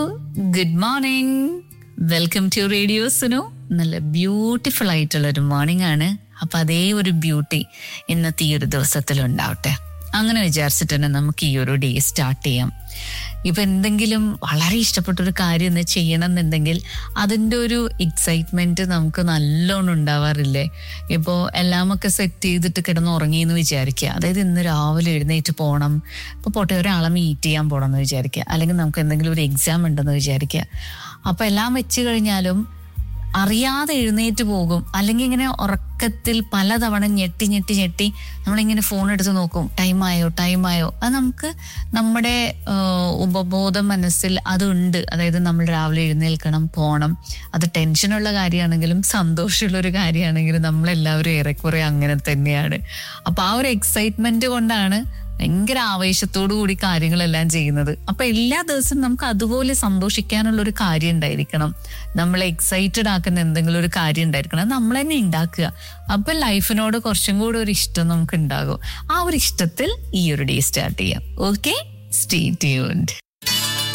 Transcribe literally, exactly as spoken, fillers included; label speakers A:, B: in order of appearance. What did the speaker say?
A: Good morning. Welcome to radio Sunu. നല്ല beautiful ആയിട്ടുള്ള ഒരു മോർണിംഗ് ആണ്. അപ്പൊ അതേ ഒരു ബ്യൂട്ടി ഇന്നത്തെ ഈ ഒരു ദിവസത്തിൽ ഉണ്ടാവട്ടെ. അങ്ങനെ വിചാരിച്ചിട്ട് തന്നെ നമുക്ക് ഈ ഒരു ഡേ സ്റ്റാർട്ട് ചെയ്യാം. ഇപ്പൊ എന്തെങ്കിലും വളരെ ഇഷ്ടപ്പെട്ടൊരു കാര്യം ഒന്ന് ചെയ്യണം എന്നുണ്ടെങ്കിൽ അതിൻ്റെ ഒരു എക്സൈറ്റ്മെന്റ് നമുക്ക് നല്ലോണം ഉണ്ടാവാറില്ലേ? ഇപ്പോൾ എല്ലാമൊക്കെ സെറ്റ് ചെയ്തിട്ട് കിടന്ന് ഉറങ്ങിയെന്ന് വിചാരിക്കുക. അതായത് ഇന്ന് രാവിലെ എഴുന്നേറ്റ് പോകണം, ഇപ്പോൾ പോട്ടെ ഒരാളെ മീറ്റ് ചെയ്യാൻ പോകണം എന്ന് വിചാരിക്കുക, അല്ലെങ്കിൽ നമുക്ക് എന്തെങ്കിലും ഒരു എക്സാം ഉണ്ടെന്ന് വിചാരിക്കുക. അപ്പൊ എല്ലാം വെച്ച് കഴിഞ്ഞാലും അറിയാതെ എഴുന്നേറ്റ് പോകും. അല്ലെങ്കിൽ ഇങ്ങനെ ഉറക്കത്തിൽ പലതവണ ഞെട്ടി ഞെട്ടി ഞെട്ടി നമ്മളിങ്ങനെ ഫോൺ എടുത്ത് നോക്കും, ടൈമായോ ടൈമായോ. അത് നമുക്ക് നമ്മുടെ ഉപബോധ മനസ്സിൽ അതുണ്ട്. അതായത് നമ്മൾ രാവിലെ എഴുന്നേൽക്കണം, പോകണം. അത് ടെൻഷനുള്ള കാര്യമാണെങ്കിലും സന്തോഷമുള്ളൊരു കാര്യമാണെങ്കിലും നമ്മളെല്ലാവരും ഏറെക്കുറെ അങ്ങനെ തന്നെയാണ്. അപ്പൊ ആ ഒരു എക്സൈറ്റ്മെന്റ് കൊണ്ടാണ് ഭയങ്കര ആവേശത്തോടു കൂടി കാര്യങ്ങളെല്ലാം ചെയ്യുന്നത്. അപ്പൊ എല്ലാ ദിവസവും നമുക്ക് അതുപോലെ സന്തോഷിക്കാനുള്ള ഒരു കാര്യം ഉണ്ടായിരിക്കണം. നമ്മളെ എക്സൈറ്റഡ് ആക്കുന്ന എന്തെങ്കിലും ഒരു കാര്യം ഉണ്ടായിരിക്കണം. അത് നമ്മൾ തന്നെ ഉണ്ടാക്കുക. അപ്പൊ ലൈഫിനോട് കുറച്ചും കൂടി ഒരു ഇഷ്ടം നമുക്ക് ഉണ്ടാകും. ആ ഒരു ഇഷ്ടത്തിൽ ഈ ഒരു ഡേ സ്റ്റാർട്ട് ചെയ്യാം. Okay, stay tuned.